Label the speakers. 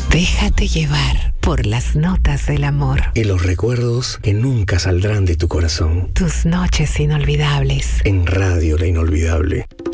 Speaker 1: Déjate llevar por las notas del amor.
Speaker 2: Y los recuerdos que nunca saldrán de tu corazón.
Speaker 1: Tus noches inolvidables.
Speaker 2: En Radio La Inolvidable.